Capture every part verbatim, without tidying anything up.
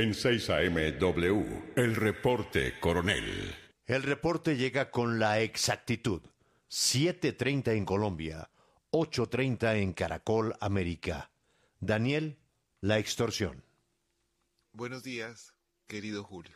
En seis A M W, el reporte coronel. El reporte llega con la exactitud. siete treinta en Colombia, ocho treinta en Caracol, América. Daniel, la extorsión. Buenos días, querido Julio.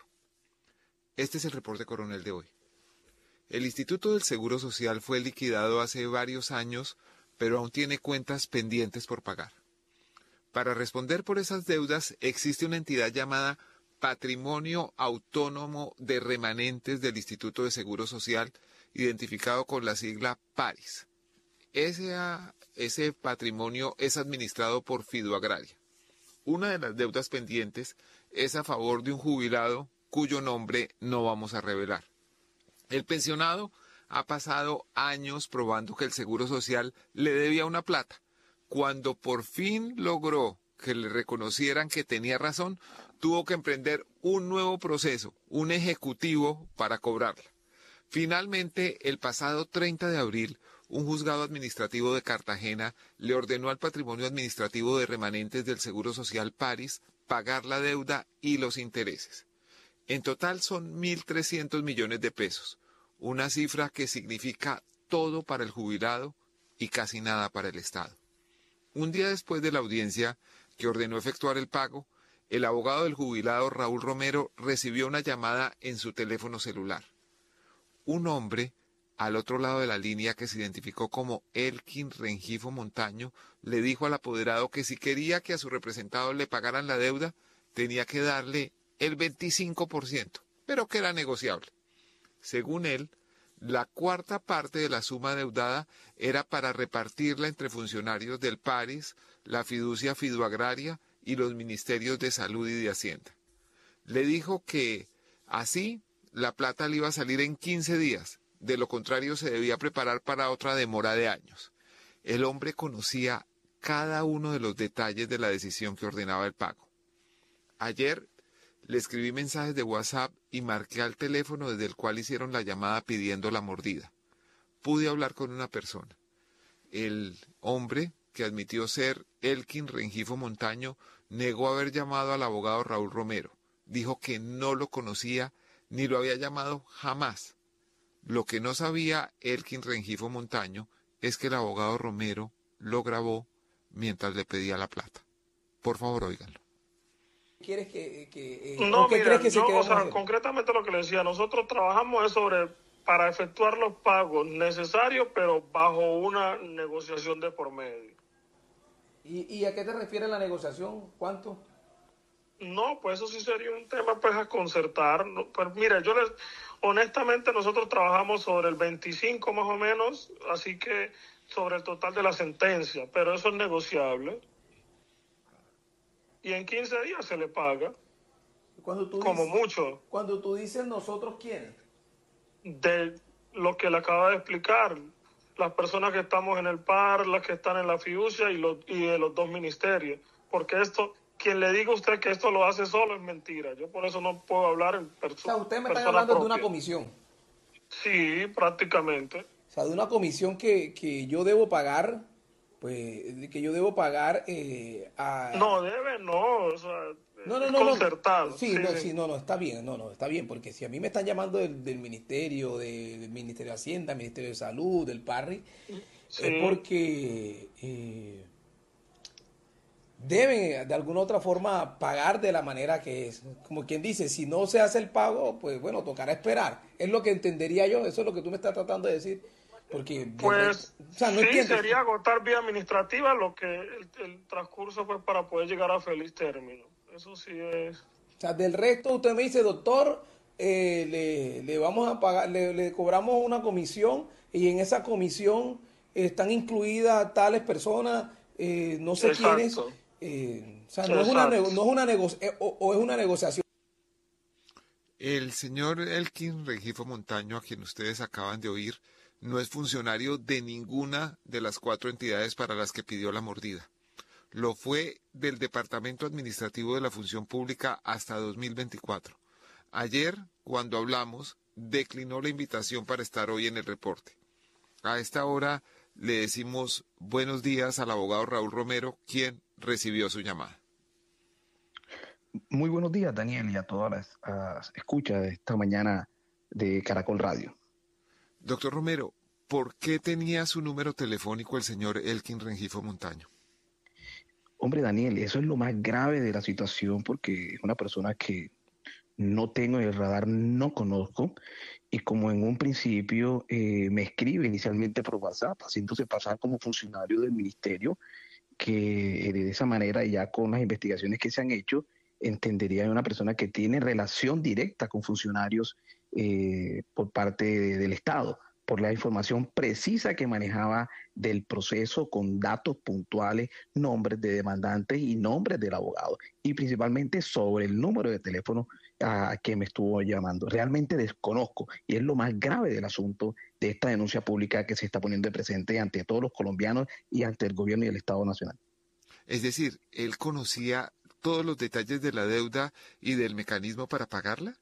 Este es el reporte coronel de hoy. El Instituto del Seguro Social fue liquidado hace varios años, pero aún tiene cuentas pendientes por pagar. Para responder por esas deudas existe una entidad llamada Patrimonio Autónomo de Remanentes del Instituto de Seguro Social, identificado con la sigla PARIS. Ese, ese patrimonio es administrado por Fiduagraria. Una de las deudas pendientes es a favor de un jubilado cuyo nombre no vamos a revelar. El pensionado ha pasado años probando que el Seguro Social le debía una plata. Cuando por fin logró que le reconocieran que tenía razón, tuvo que emprender un nuevo proceso, un ejecutivo para cobrarla. Finalmente, el pasado treinta de abril, un juzgado administrativo de Cartagena le ordenó al Patrimonio Administrativo de Remanentes del Seguro Social PARIS pagar la deuda y los intereses. En total son mil trescientos millones de pesos, una cifra que significa todo para el jubilado y casi nada para el Estado. Un día después de la audiencia que ordenó efectuar el pago, el abogado del jubilado Raúl Romero recibió una llamada en su teléfono celular. Un hombre, al otro lado de la línea, que se identificó como Elkin Rengifo Montaño, le dijo al apoderado que si quería que a su representado le pagaran la deuda, tenía que darle el veinticinco por ciento, pero que era negociable. Según él, la cuarta parte de la suma deudada era para repartirla entre funcionarios del PARIS, la fiducia Fiduagraria y los ministerios de Salud y de Hacienda. Le dijo que así la plata le iba a salir en quince días, de lo contrario se debía preparar para otra demora de años. El hombre conocía cada uno de los detalles de la decisión que ordenaba el pago. Ayer le escribí mensajes de WhatsApp y marqué al teléfono desde el cual hicieron la llamada pidiendo la mordida. Pude hablar con una persona. El hombre, que admitió ser Elkin Rengifo Montaño, negó haber llamado al abogado Raúl Romero. Dijo que no lo conocía ni lo había llamado jamás. Lo que no sabía Elkin Rengifo Montaño es que el abogado Romero lo grabó mientras le pedía la plata. Por favor, óiganlo. ¿Quieres que, que eh, no, qué mira, crees que se yo, quede o sea, hacer? concretamente lo que le decía, nosotros trabajamos es sobre para efectuar los pagos necesarios, pero bajo una negociación de por medio. ¿Y, y a qué te refieres la negociación? ¿Cuánto? No, pues eso sí sería un tema pues a concertar. No, pues mira, yo les, honestamente nosotros trabajamos sobre el veinticinco más o menos, así que sobre el total de la sentencia, pero eso es negociable. Y en quince días se le paga, Cuando tú como dices, mucho, Cuando tú dices nosotros, ¿quiénes? de lo que le acaba de explicar. Las personas que estamos en el P A R, las que están en la fiducia y, los, y de los dos ministerios. Porque esto, quien le diga a usted que esto lo hace solo es mentira. Yo por eso no puedo hablar en persona. O sea, usted me está hablando propia. de una comisión. Sí, prácticamente. O sea, de una comisión que, que yo debo pagar, pues, que yo debo pagar eh, a... No, debe, no, o sea, No, no, es no, no. concertado. Sí, sí, no, sí. sí, no, no, está bien, no, no, está bien, porque si a mí me están llamando del, del ministerio, de- del Ministerio de Hacienda, Ministerio de Salud, del PARRI, Sí. es porque eh, deben de alguna otra forma pagar de la manera que es. Como quien dice, si no se hace el pago, pues bueno, tocará esperar. Es lo que entendería yo, eso es lo que tú me estás tratando de decir. Porque, Pues o sea, no sí, entiendo. sería agotar vía administrativa lo que el, el transcurso pues para poder llegar a feliz término. Eso sí es. O sea, del resto usted me dice, doctor, eh, le, le vamos a pagar, le, le cobramos una comisión y en esa comisión están incluidas tales personas, eh, no sé Exacto. quiénes. Eh, o sea, no es una, nego- no es una nego- eh, o, o es una negociación. El señor Elkin Rengifo Montaño, a quien ustedes acaban de oír, no es funcionario de ninguna de las cuatro entidades para las que pidió la mordida. Lo fue del Departamento Administrativo de la Función Pública hasta dos mil veinticuatro. Ayer, cuando hablamos, declinó la invitación para estar hoy en el reporte. A esta hora le decimos buenos días al abogado Raúl Romero, quien recibió su llamada. Muy buenos días, Daniel, y a todas las las escuchas de esta mañana de Caracol Radio. Doctor Romero, ¿por qué tenía su número telefónico el señor Elkin Rengifo Montaño? Hombre, Daniel, eso es lo más grave de la situación porque es una persona que no tengo en el radar, no conozco, y como en un principio eh, me escribe inicialmente por WhatsApp, haciéndose pasar como funcionario del ministerio, que eh, de esa manera ya con las investigaciones que se han hecho, entendería de una persona que tiene relación directa con funcionarios eh, por parte de- del Estado, por la información precisa que manejaba del proceso con datos puntuales, nombres de demandantes y nombres del abogado, y principalmente sobre el número de teléfono a que me estuvo llamando. Realmente desconozco, y es lo más grave del asunto de esta denuncia pública que se está poniendo de presente ante todos los colombianos y ante el gobierno y el Estado Nacional. Es decir, ¿él conocía todos los detalles de la deuda y del mecanismo para pagarla?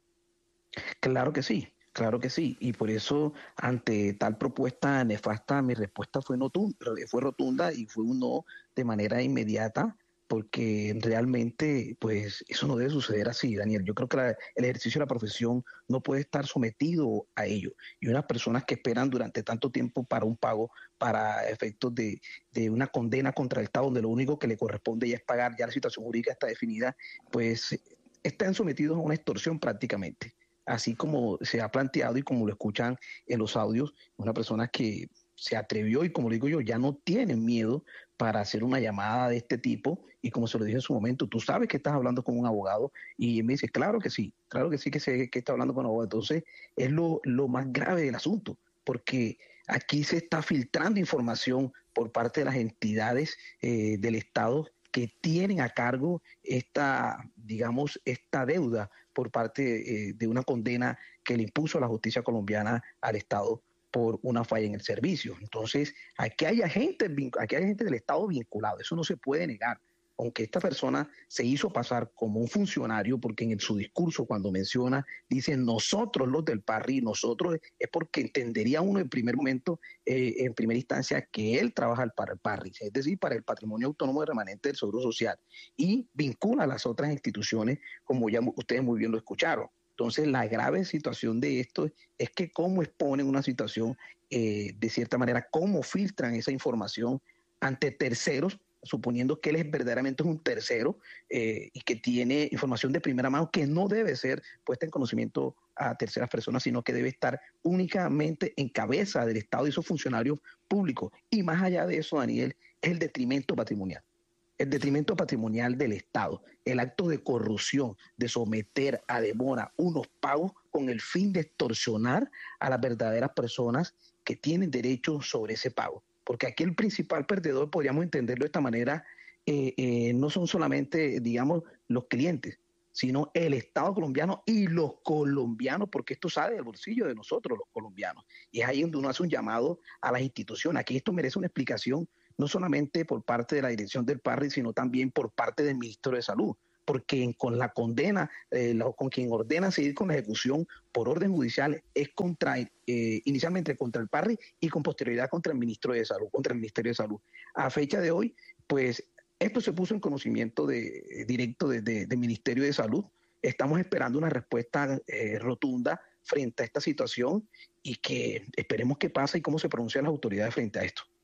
Claro que sí, claro que sí. Y por eso, ante tal propuesta nefasta, mi respuesta fue, notu- fue rotunda y fue un no de manera inmediata, porque realmente, pues, eso no debe suceder así, Daniel. Yo creo que la- el ejercicio de la profesión no puede estar sometido a ello. Y unas personas que esperan durante tanto tiempo para un pago, para efectos de, de una condena contra el Estado, donde lo único que le corresponde ya es pagar, ya la situación jurídica está definida, pues están sometidos a una extorsión prácticamente, así como se ha planteado y como lo escuchan en los audios, una persona que se atrevió y como le digo yo, ya no tiene miedo para hacer una llamada de este tipo y como se lo dije en su momento, tú sabes que estás hablando con un abogado y él me dice, claro que sí, claro que sí que sé que está hablando con un abogado. Entonces es lo, lo más grave del asunto, porque aquí se está filtrando información por parte de las entidades eh, del Estado que tienen a cargo esta, digamos, esta deuda por parte eh, de una condena que le impuso la justicia colombiana al Estado por una falla en el servicio. Entonces, aquí hay agentes, aquí hay gente del Estado vinculado, eso no se puede negar. Aunque esta persona se hizo pasar como un funcionario, porque en su discurso cuando menciona, dice nosotros los del Parri, nosotros, es porque entendería uno en primer momento, eh, en primera instancia, que él trabaja para el Parri, es decir, para el Patrimonio Autónomo de Remanente del Seguro Social, y vincula a las otras instituciones, como ya ustedes muy bien lo escucharon. Entonces, la grave situación de esto es que cómo exponen una situación, eh, de cierta manera, cómo filtran esa información ante terceros, suponiendo que él es verdaderamente un tercero eh, y que tiene información de primera mano que no debe ser puesta en conocimiento a terceras personas, sino que debe estar únicamente en cabeza del Estado y esos funcionarios públicos. Y más allá de eso, Daniel, es el detrimento patrimonial. El detrimento patrimonial del Estado, el acto de corrupción, de someter a demora unos pagos con el fin de extorsionar a las verdaderas personas que tienen derecho sobre ese pago. Porque aquí el principal perdedor, podríamos entenderlo de esta manera, eh, eh, no son solamente, digamos, los clientes, sino el Estado colombiano y los colombianos, porque esto sale del bolsillo de nosotros, los colombianos. Y es ahí donde uno hace un llamado a las instituciones. Aquí esto merece una explicación no solamente por parte de la dirección del Parri, sino también por parte del ministro de Salud, porque con la condena, eh, la, con quien ordena seguir con la ejecución por orden judicial es contra, eh, inicialmente contra el Parri y con posterioridad contra el ministro de Salud, contra el Ministerio de Salud. A fecha de hoy, pues esto se puso en conocimiento de, directo del de, de Ministerio de Salud. Estamos esperando una respuesta eh, rotunda frente a esta situación y que esperemos qué pasa y cómo se pronuncian las autoridades frente a esto.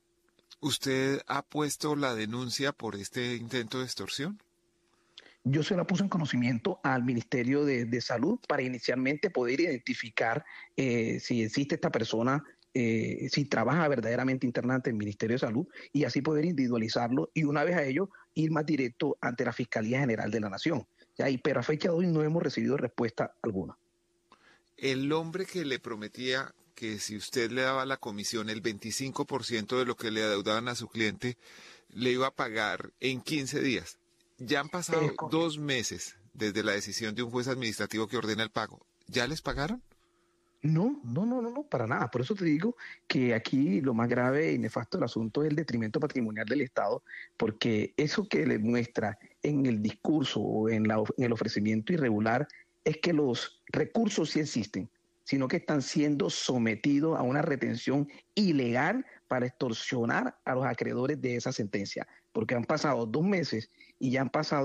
¿Usted ha puesto la denuncia por este intento de extorsión? Yo se la puse en conocimiento al Ministerio de, de Salud para inicialmente poder identificar eh, si existe esta persona, eh, si trabaja verdaderamente internamente en el Ministerio de Salud y así poder individualizarlo y una vez a ello ir más directo ante la Fiscalía General de la Nación. ¿Ya? Y, pero a fecha de hoy no hemos recibido respuesta alguna. El hombre que le prometía que si usted le daba la comisión, el veinticinco por ciento de lo que le adeudaban a su cliente, le iba a pagar en quince días. Ya han pasado dos meses desde la decisión de un juez administrativo que ordena el pago. ¿Ya les pagaron? No, no, no, no, no, para nada. Por eso te digo que aquí lo más grave y nefasto del asunto es el detrimento patrimonial del Estado, porque eso que le muestra en el discurso o en, la, en el ofrecimiento irregular es que los recursos sí existen, sino que están siendo sometidos a una retención ilegal para extorsionar a los acreedores de esa sentencia, porque han pasado dos meses y ya han pasado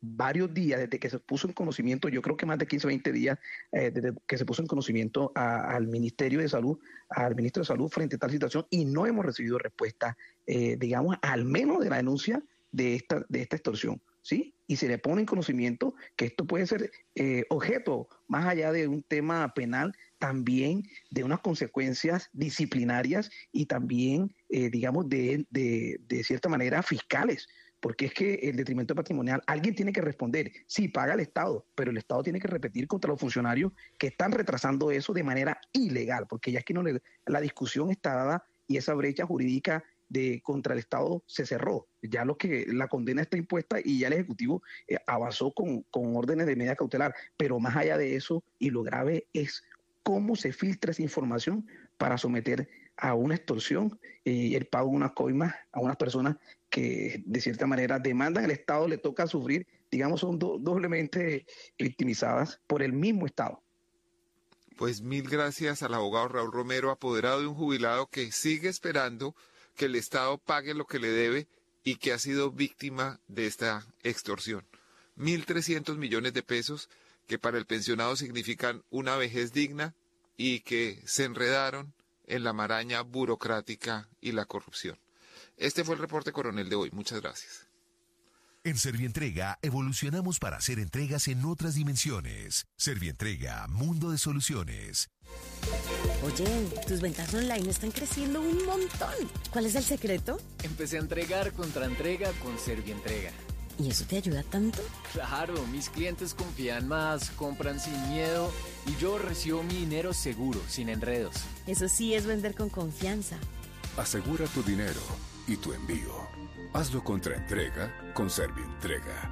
varios días desde que se puso en conocimiento, yo creo que más de quince, veinte días, eh, desde que se puso en conocimiento a, al Ministerio de Salud, al Ministro de Salud frente a tal situación, y no hemos recibido respuesta, eh, digamos, al menos de la denuncia de esta, de esta extorsión, ¿sí? Y se le pone en conocimiento que esto puede ser eh, objeto, más allá de un tema penal, también de unas consecuencias disciplinarias y también, eh, digamos, de, de, de cierta manera fiscales, porque es que el detrimento patrimonial, alguien tiene que responder, sí, paga el Estado, pero el Estado tiene que repetir contra los funcionarios que están retrasando eso de manera ilegal, porque ya es que no le, la discusión está dada y esa brecha jurídica de contra el Estado se cerró. Ya lo que la condena está impuesta y ya el Ejecutivo eh, avanzó con, con órdenes de medida cautelar, pero más allá de eso, y lo grave es cómo se filtra esa información para someter a una extorsión y eh, el pago de unas coimas a unas personas que de cierta manera demandan al Estado, le toca sufrir, digamos, son do, doblemente victimizadas por el mismo Estado. Pues mil gracias al abogado Raúl Romero, apoderado de un jubilado que sigue esperando que el Estado pague lo que le debe y que ha sido víctima de esta extorsión. mil trescientos millones de pesos que para el pensionado significan una vejez digna y que se enredaron en la maraña burocrática y la corrupción. Este fue el reporte coronel de hoy. Muchas gracias. En Servientrega evolucionamos para hacer entregas en otras dimensiones. Servientrega, mundo de soluciones. Oye, tus ventas online están creciendo un montón. ¿Cuál es el secreto? Empecé a entregar contra entrega con Servientrega. ¿Y eso te ayuda tanto? Claro, mis clientes confían más, compran sin miedo y yo recibo mi dinero seguro, sin enredos. Eso sí es vender con confianza. Asegura tu dinero y tu envío. Hazlo contra entrega con Servientrega.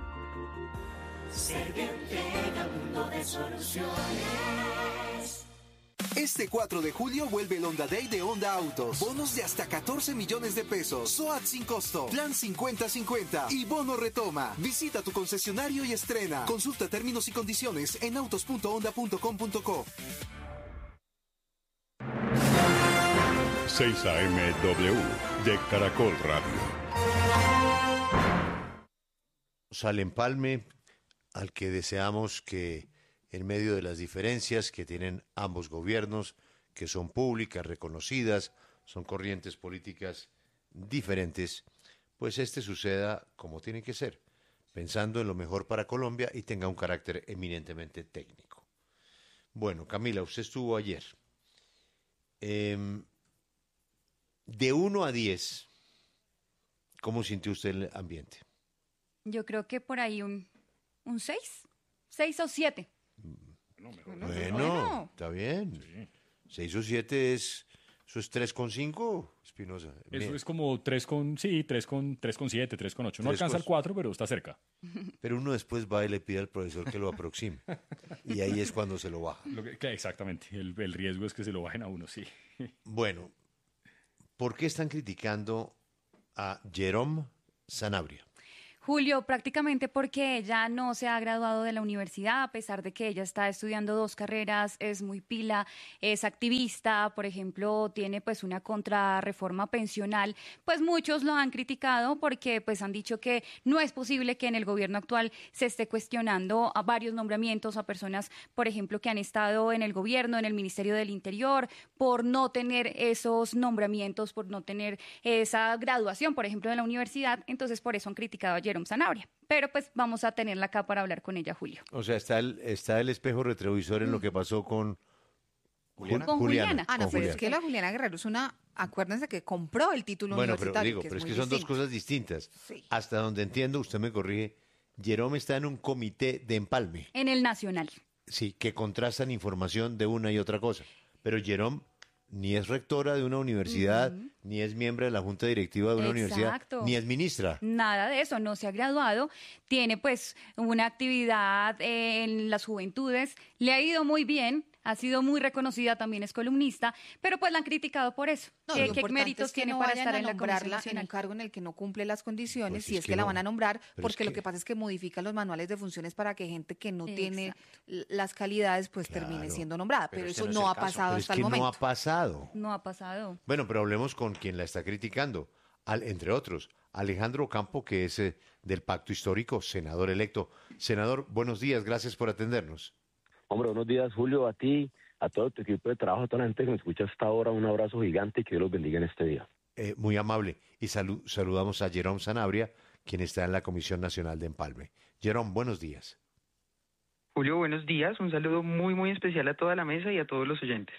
Servientrega, mundo de soluciones. Este cuatro de julio vuelve el Honda Day de Honda Autos. Bonos de hasta catorce millones de pesos. SOAT sin costo. Plan cincuenta cincuenta. Y bono retoma. Visita tu concesionario y estrena. Consulta términos y condiciones en autos punto honda punto com punto co. seis A M W de Caracol Radio. Al empalme al que deseamos que en medio de las diferencias que tienen ambos gobiernos, que son públicas, reconocidas, son corrientes políticas diferentes, pues este suceda como tiene que ser, pensando en lo mejor para Colombia y tenga un carácter eminentemente técnico. Bueno, Camila, usted estuvo ayer. Eh, de uno a diez, ¿cómo sintió usted el ambiente? Yo creo que por ahí un, un seis, seis o siete. No, mejor bueno, bueno, bueno, está bien. Sí. seis o siete es, eso es tres coma cinco, Espinosa. Eso bien. Es como tres con, sí, tres con, tres con siete, tres con ocho. No alcanza el cuatro, pero está cerca. Pero uno después va y le pide al profesor que lo aproxime. Y ahí es cuando se lo baja. Lo que, que exactamente, el, el riesgo es que se lo bajen a uno, sí. Bueno, ¿por qué están criticando a Jerome Sanabria? Julio, prácticamente porque ella no se ha graduado de la universidad, a pesar de que ella está estudiando dos carreras, es muy pila, es activista, por ejemplo, tiene pues una contrarreforma pensional, pues muchos lo han criticado porque pues han dicho que no es posible que en el gobierno actual se esté cuestionando a varios nombramientos a personas, por ejemplo, que han estado en el gobierno, en el Ministerio del Interior, por no tener esos nombramientos, por no tener esa graduación, por ejemplo, de la universidad, entonces por eso han criticado a Jerome Sanabria, pero pues vamos a tenerla acá para hablar con ella, Julio. O sea, está el, está el espejo retrovisor en mm. lo que pasó con Juliana. Con Juliana. Ah, no, con pero Juliana. es que la Juliana Guerrero es una, acuérdense que compró el título bueno, universitario. Bueno, pero digo, que pero es, es que muy son distinto. dos cosas distintas. Sí. Hasta donde entiendo, usted me corrige, Jerome está en un comité de empalme. En el Nacional. Sí, que contrastan información de una y otra cosa. Pero Jerome ni es rectora de una universidad, uh-huh. ni es miembro de la junta directiva de una Exacto. universidad, ni es ministra. Nada de eso, no se ha graduado, tiene pues una actividad en las juventudes, le ha ido muy bien, ha sido muy reconocida, también es columnista, pero pues la han criticado por eso. No, ¿Qué, lo ¿qué méritos es que tiene no para vayan estar a en la Comisión nombrarla Nacional? en un cargo en el que no cumple las condiciones, pues si es, es que, que no. la van a nombrar, pero porque es lo que... que pasa es que modifican los manuales de funciones para que gente que no Exacto. tiene las calidades pues Claro, termine siendo nombrada, pero, pero eso no, no ha caso. pasado pero hasta es que el momento. no ha pasado. No ha pasado. Bueno, pero hablemos con quien la está criticando, al, entre otros, Alejandro Campo, que es eh, del Pacto Histórico, senador electo. Senador, buenos días, gracias por atendernos. Hombre, buenos días, Julio, a ti, a todo tu equipo de trabajo, a toda la gente que me escucha hasta ahora, un abrazo gigante y que Dios los bendiga en este día. Eh, muy amable. Y salu saludamos a Jerome Sanabria, quien está en la Comisión Nacional de Empalme. Jerome, buenos días. Julio, buenos días. Un saludo muy, muy especial a toda la mesa y a todos los oyentes.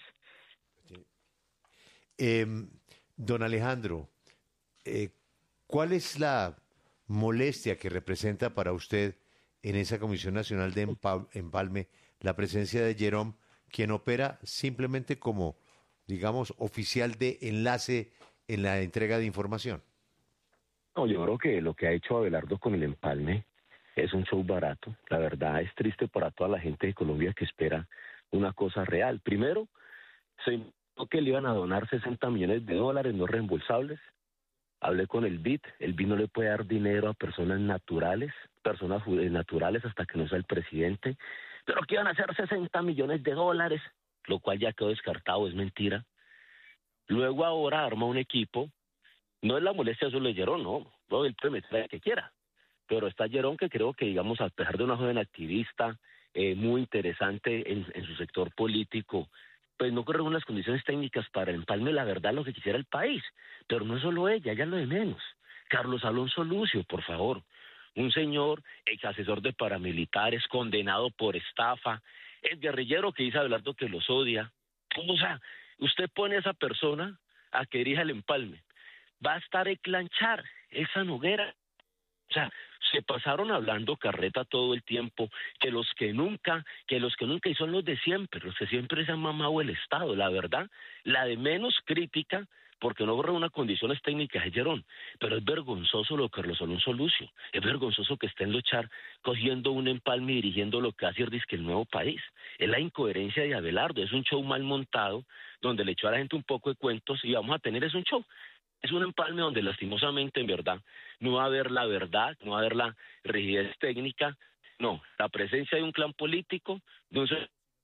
Eh, don Alejandro, eh, ¿cuál es la molestia que representa para usted en esa Comisión Nacional de Empalme la presencia de Jerome, quien opera simplemente como, digamos, oficial de enlace en la entrega de información? No, yo creo que lo que ha hecho Abelardo con el empalme es un show barato. La verdad es triste para toda la gente de Colombia que espera una cosa real. Primero, se informó que le iban a donar sesenta millones de dólares no reembolsables. Hablé con el B I D. El B I D no le puede dar dinero a personas naturales, personas naturales hasta que no sea el presidente. Pero que iban a hacer sesenta millones de dólares, lo cual ya quedó descartado, es mentira. Luego ahora arma un equipo. No es la molestia solo de Jerome, no. Luego él puede meter a que quiera. Pero está Jerome, que creo que, digamos, a pesar de una joven activista eh, muy interesante en, en su sector político, pues no corre unas condiciones técnicas para el empalme, la verdad, lo que quisiera el país. Pero no es solo ella, ella es lo de menos. Carlos Alonso Lucio, por favor. Un señor ex asesor de paramilitares, condenado por estafa, el guerrillero que dice Abelardo que los odia. O sea, usted pone a esa persona a que dirija el empalme. Va a estar eclanchar esa Noguera. O sea, se pasaron hablando carreta todo el tiempo, que los que nunca, que los que nunca, y son los de siempre, los que siempre se han mamado el Estado, la verdad, la de menos crítica, porque no reúne condiciones técnicas es Jerome, pero es vergonzoso lo de Carlos Alonso Lucio, es vergonzoso que esté en luchar cogiendo un empalme y dirigiendo lo que hace Disque el Nuevo País. Es la incoherencia de Abelardo, es un show mal montado, donde le echó a la gente un poco de cuentos y vamos a tener es un show. Es un empalme donde lastimosamente, en verdad, no va a haber la verdad, no va a haber la rigidez técnica, no, la presencia de un clan político, de un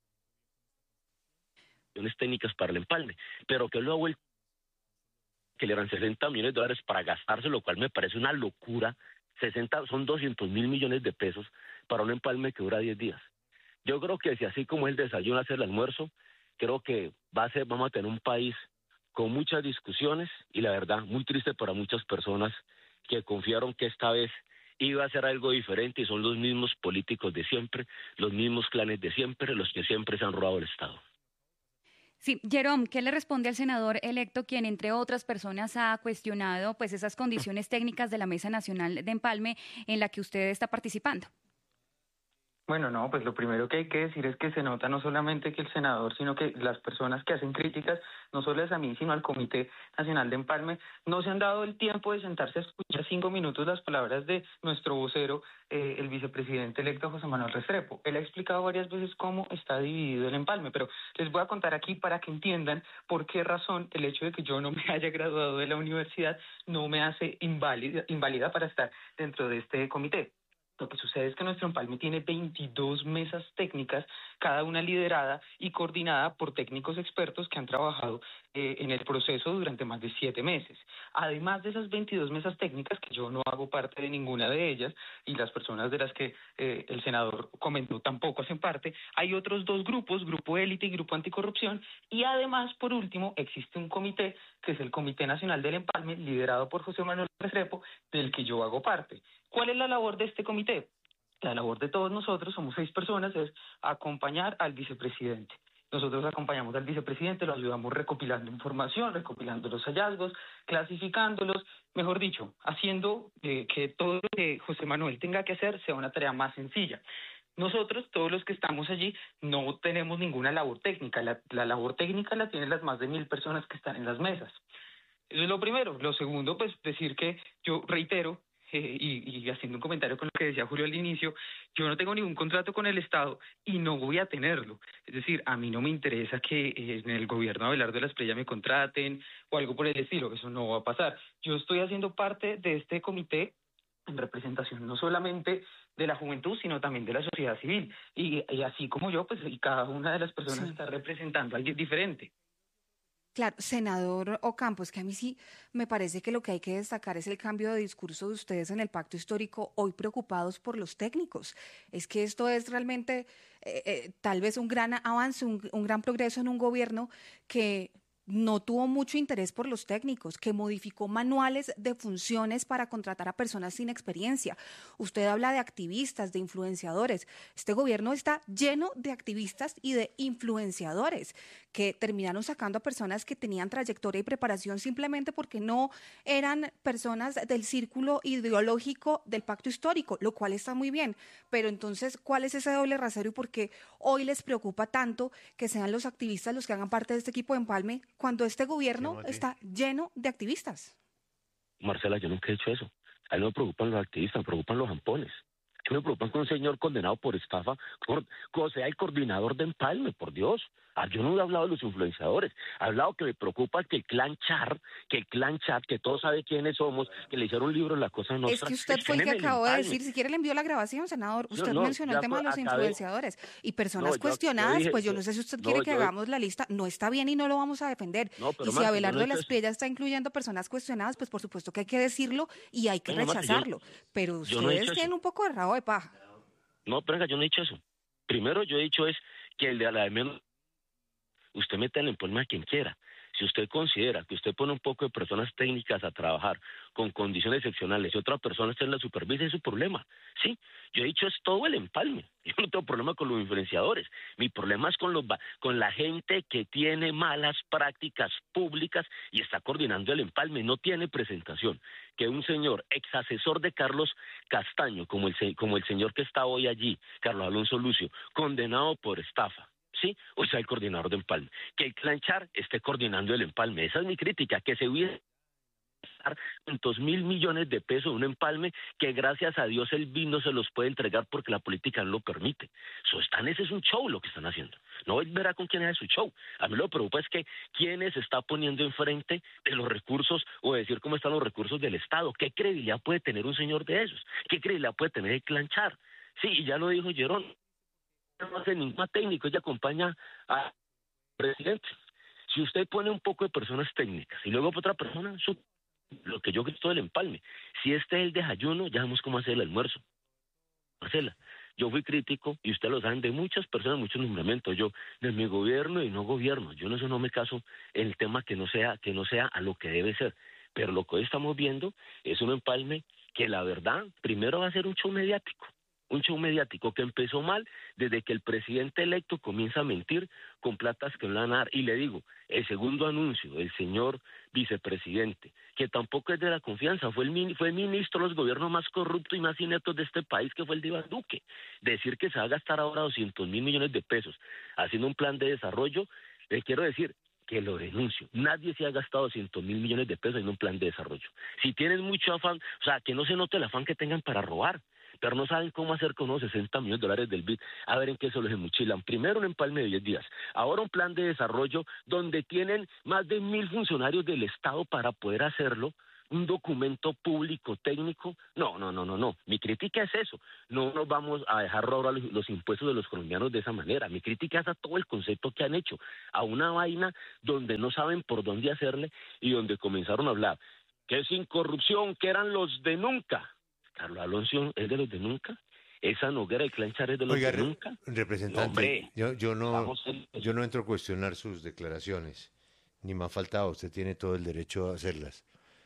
técnicas para el empalme, pero que lo ha vuelto que le dan sesenta millones de dólares para gastarse, lo cual me parece una locura. sesenta son doscientos mil millones de pesos para un empalme que dura diez días. Yo creo que si así como el desayuno hace el almuerzo, creo que va a ser, vamos a tener un país con muchas discusiones y la verdad muy triste para muchas personas que confiaron que esta vez iba a ser algo diferente y son los mismos políticos de siempre, los mismos clanes de siempre, los que siempre se han robado el Estado. Sí, Jerome, ¿qué le responde al senador electo quien, entre otras personas, ha cuestionado pues esas condiciones técnicas de la Mesa Nacional de Empalme en la que usted está participando? Bueno, no, pues lo primero que hay que decir es que se nota no solamente que el senador, sino que las personas que hacen críticas, no solo es a mí, sino al Comité Nacional de Empalme, no se han dado el tiempo de sentarse a escuchar cinco minutos las palabras de nuestro vocero, eh, el vicepresidente electo José Manuel Restrepo. Él ha explicado varias veces cómo está dividido el empalme, pero les voy a contar aquí para que entiendan por qué razón el hecho de que yo no me haya graduado de la universidad no me hace inválida, inválida para estar dentro de este comité. Lo que sucede es que nuestro empalme tiene veintidós mesas técnicas, cada una liderada y coordinada por técnicos expertos que han trabajado eh, en el proceso durante más de siete meses. Además de esas veintidós mesas técnicas, que yo no hago parte de ninguna de ellas, y las personas de las que eh, el senador comentó tampoco hacen parte, hay otros dos grupos, Grupo Élite y Grupo Anticorrupción, y además, por último, existe un comité, que es el Comité Nacional del Empalme, liderado por José Manuel Restrepo, del que yo hago parte. ¿Cuál es la labor de este comité? La labor de todos nosotros, somos seis personas, es acompañar al vicepresidente. Nosotros acompañamos al vicepresidente, lo ayudamos recopilando información, recopilando los hallazgos, clasificándolos, mejor dicho, haciendo eh, que todo lo que José Manuel tenga que hacer sea una tarea más sencilla. Nosotros, todos los que estamos allí, no tenemos ninguna labor técnica. La, la labor técnica la tienen las más de mil personas que están en las mesas. Eso es lo primero. Lo segundo, pues decir que yo reitero, Eh, y, y haciendo un comentario con lo que decía Julio al inicio, yo no tengo ningún contrato con el Estado y no voy a tenerlo. Es decir, a mí no me interesa que eh, en el gobierno de Abelardo de la Espriella me contraten o algo por el estilo, eso no va a pasar. Yo estoy haciendo parte de este comité en representación no solamente de la juventud, sino también de la sociedad civil. Y, y así como yo, pues y cada una de las personas sí. está representando a alguien diferente. Claro, senador Ocampo, es que a mí sí me parece que lo que hay que destacar es el cambio de discurso de ustedes en el pacto histórico, hoy preocupados por los técnicos. Es que esto es realmente eh, eh, tal vez un gran avance, un, un gran progreso en un gobierno que no tuvo mucho interés por los técnicos, que modificó manuales de funciones para contratar a personas sin experiencia. Usted habla de activistas, de influenciadores. Este gobierno está lleno de activistas y de influenciadores que terminaron sacando a personas que tenían trayectoria y preparación simplemente porque no eran personas del círculo ideológico del pacto histórico, lo cual está muy bien. Pero entonces, ¿cuál es ese doble rasero y por qué hoy les preocupa tanto que sean los activistas los que hagan parte de este equipo de empalme, cuando este gobierno está lleno de activistas? Marcela, yo nunca he dicho eso. A mí no me preocupan los activistas, me preocupan los ampones. A mí me preocupan que un señor condenado por estafa como sea el coordinador de empalme, por Dios. Ah, yo no he hablado de los influenciadores. He hablado que me preocupa que el clan Char, que el clan Char, que todos saben quiénes somos, que le hicieron un libro en la cosa nostra. Es que usted fue el que acabó de decir, si quiere le envió la grabación, senador. Usted no, no, mencionó el tema de los acabé. influenciadores y personas no, cuestionadas, yo, yo dije, pues yo no sé si usted no, quiere que yo, hagamos la lista. No está bien y no lo vamos a defender. No, y si Marta, Abelardo de las Priellas está incluyendo personas cuestionadas, pues por supuesto que hay que decirlo y hay que no, rechazarlo. Marta, yo, pero ustedes no tienen un poco de rabo de paja. No, pero venga, yo no he dicho eso. Primero yo he dicho es que el de la de menos, usted mete en el empalme a quien quiera. Si usted considera que usted pone un poco de personas técnicas a trabajar con condiciones excepcionales y otra persona está en la supervisión, es su problema. Sí, yo he dicho es todo el empalme. Yo no tengo problema con los influenciadores. Mi problema es con, los, con la gente que tiene malas prácticas públicas y está coordinando el empalme. No tiene presentación que un señor ex asesor de Carlos Castaño, como el, como el señor que está hoy allí, Carlos Alonso Lucio, condenado por estafa, ¿sí? O sea, el coordinador de empalme. Que el clan Char esté coordinando el empalme. Esa es mi crítica, que se hubiese cientos mil millones de pesos un empalme que gracias a Dios el B I D no se los puede entregar porque la política no lo permite. So, están, ese es un show lo que están haciendo. No verá con quién es su show. A mí lo que preocupa es que quiénes se está poniendo enfrente de los recursos o decir cómo están los recursos del Estado. ¿Qué credibilidad puede tener un señor de esos? ¿Qué credibilidad puede tener el clan Char? Sí, y ya lo dijo Gerón. No hace ningún técnico, ella acompaña al presidente. Si usted pone un poco de personas técnicas y luego otra persona, su, lo que yo creo es todo el empalme. Si este es el desayuno, ya sabemos cómo hacer el almuerzo. Marcela, yo fui crítico, y ustedes lo saben, de muchas personas, muchos nombramientos. Yo, de mi gobierno y no gobierno, yo en eso no me caso en el tema que no sea, que no sea a lo que debe ser. Pero lo que hoy estamos viendo es un empalme que la verdad, primero va a ser un show mediático. Un show mediático que empezó mal desde que el presidente electo comienza a mentir con platas que no van a dar. Y le digo, el segundo anuncio del señor vicepresidente, que tampoco es de la confianza, fue el fue ministro de los gobiernos más corruptos y más ineptos de este país, que fue el de Iván Duque. Decir que se va a gastar ahora doscientos mil millones de pesos haciendo un plan de desarrollo, les quiero decir que lo denuncio. Nadie se ha gastado doscientos mil millones de pesos en un plan de desarrollo. Si tienen mucho afán, o sea, que no se note el afán que tengan para robar, pero no saben cómo hacer con los sesenta millones de dólares del B I D, a ver en qué se los enmochilan. Primero un empalme de diez días, ahora un plan de desarrollo donde tienen más de mil funcionarios del Estado para poder hacerlo, un documento público técnico. No, no, no, no, no. Mi crítica es eso. No nos vamos a dejar robar los, los impuestos de los colombianos de esa manera. Mi crítica es a todo el concepto que han hecho, a una vaina donde no saben por dónde hacerle y donde comenzaron a hablar que sin corrupción, que eran los de nunca. Carlos Alonso es de los de nunca. Esa Noguera y clan Char es de los Oiga, de nunca. Representante, no, yo, yo, no, yo no entro a cuestionar sus declaraciones, ni me ha faltado, usted tiene todo el derecho a hacerlas.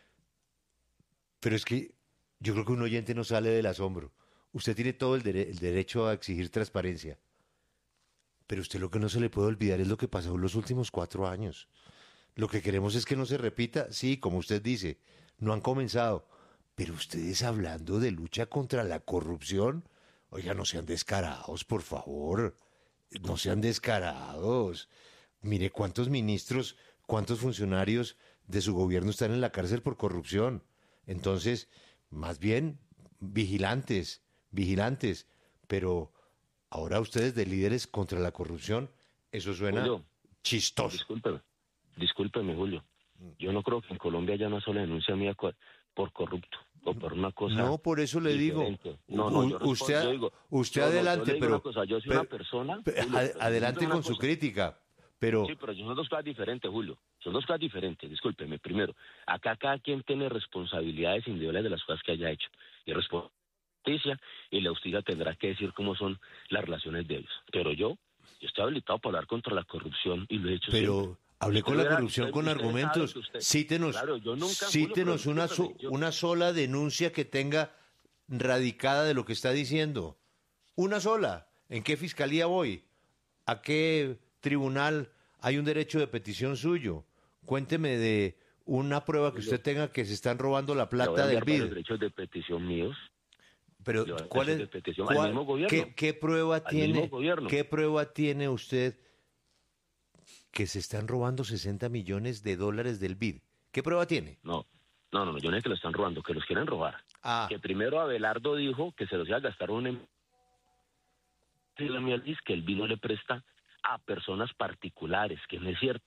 Pero es que yo creo que un oyente no sale del asombro. Usted tiene todo el, dere- el derecho a exigir transparencia. Pero usted lo que no se le puede olvidar es lo que pasó en los últimos cuatro años. Lo que queremos es que no se repita. Sí, como usted dice, no han comenzado. Pero ustedes hablando de lucha contra la corrupción, oiga, no sean descarados, por favor. No sean descarados. Mire cuántos ministros, cuántos funcionarios de su gobierno están en la cárcel por corrupción. Entonces, más bien, vigilantes, vigilantes. Pero ahora ustedes de líderes contra la corrupción, eso suena Julio, chistoso. Discúlpeme, discúlpeme, Julio. Yo no creo que en Colombia haya una sola denuncia mía por corrupto o por una cosa. No, por eso le diferente. digo. No, no, yo respondo, usted yo digo, usted yo no, adelante, yo le digo pero. una cosa, yo soy pero, una persona. pero, Julio, ad, adelante una con cosa. su crítica, pero. Sí, pero son dos cosas diferentes, Julio. Son dos cosas diferentes, discúlpeme. Primero, acá cada quien tiene responsabilidades individuales de las cosas que haya hecho. Y responde justicia, y la justicia tendrá que decir cómo son las relaciones de ellos. Pero yo, yo estoy habilitado para hablar contra la corrupción y lo he hecho Pero siempre. hablé con Usted la verá, corrupción usted- con usted argumentos. sabe que usted- Cítenos, Claro, yo nunca, cítenos Julio, una, pero so- discúlpeme, yo- una sola denuncia que tenga radicada de lo que está diciendo. Una sola. ¿En qué fiscalía voy? ¿A qué tribunal hay un derecho de petición suyo? Cuénteme de una prueba que usted tenga que se están robando la Le voy a plata del enviar varios B I D. derechos de petición míos. Pero Le voy a ¿cuál derechos es, de petición cuál- al mismo gobierno. ¿qué, qué prueba Al tiene? mismo gobierno. ¿Qué prueba tiene usted que se están robando sesenta millones de dólares del B I D? ¿Qué prueba tiene? No, no, no, no, yo no es que lo están robando, que los quieren robar. Ah. Que primero Abelardo dijo que se los iba a gastar un... em- Sí, la mía dice que el vino le presta a personas particulares, que no es cierto.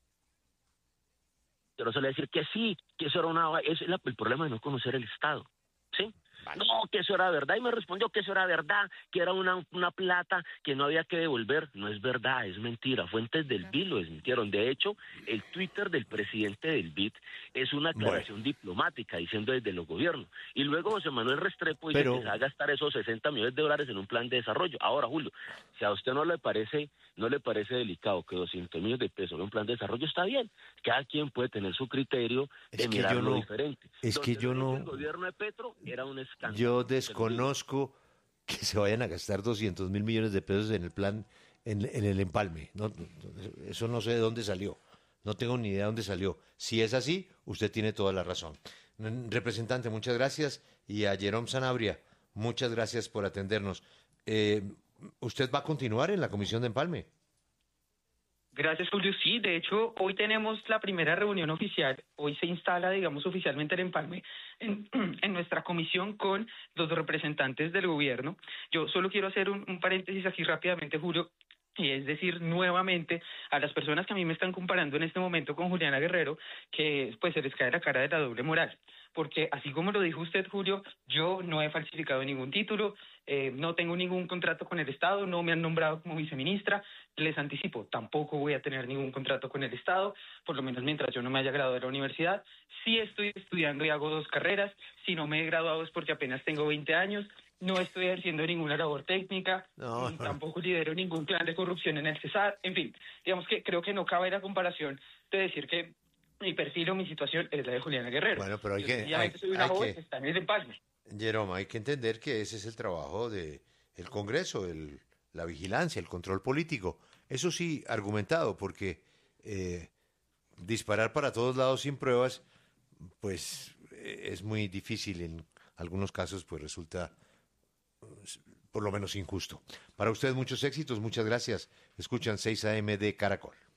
Pero se le va a decir que sí, que eso era una... Es la- el problema de no conocer el Estado, ¿sí? No, que eso era verdad, y me respondió que eso era verdad, que era una, una plata que no había que devolver. No es verdad, es mentira. Fuentes del B I D lo desmintieron. De hecho, el Twitter del presidente del B I D es una aclaración diplomática diciendo desde los gobiernos. Y luego José Manuel Restrepo dice Pero- que se va a gastar esos sesenta millones de dólares en un plan de desarrollo. Ahora, Julio, si a usted no le parece no le parece delicado que doscientos millones de pesos en un plan de desarrollo, está bien. Cada quien puede tener su criterio de Es que mirar yo lo no- diferente. es Donde que yo lo hizo no- El gobierno de Petro era un escándalo. Yo desconozco que se vayan a gastar doscientos mil millones de pesos en el plan, en, en el empalme. No, no, eso no sé de dónde salió. No tengo ni idea de dónde salió. Si es así, usted tiene toda la razón. Mm, Representante, muchas gracias. Y a Jerome Sanabria, muchas gracias por atendernos. Eh, ¿Usted va a continuar en la Comisión de Empalme? Gracias, Julio. Sí, de hecho, hoy tenemos la primera reunión oficial. Hoy se instala, digamos, oficialmente el empalme en, en nuestra comisión con los representantes del gobierno. Yo solo quiero hacer un, un paréntesis aquí rápidamente, Julio. Y es decir, nuevamente, a las personas que a mí me están comparando en este momento con Juliana Guerrero, que pues se les cae la cara de la doble moral. Porque así como lo dijo usted, Julio, yo no he falsificado ningún título, eh, no tengo ningún contrato con el Estado, no me han nombrado como viceministra. Les anticipo, tampoco voy a tener ningún contrato con el Estado, por lo menos mientras yo no me haya graduado de la universidad. Sí estoy estudiando y hago dos carreras, si no me he graduado es porque apenas tengo veinte años. No estoy ejerciendo ninguna labor técnica, No, ni no. tampoco lidero ningún plan de corrupción en el Cesar. En fin, digamos que creo que no cabe la comparación de decir que mi perfil o mi situación es la de Juliana Guerrero. Bueno, pero hay Yo que- sencillamente hay- soy una hay joven que- que está en el empalme. Jerome, hay que entender que ese es el trabajo de el Congreso, el- la vigilancia, el control político. Eso sí, argumentado, porque eh, disparar para todos lados sin pruebas, pues eh, es muy difícil. En algunos casos, pues resulta eh, por lo menos injusto. Para usted, muchos éxitos, muchas gracias. Escuchan seis A M de Caracol.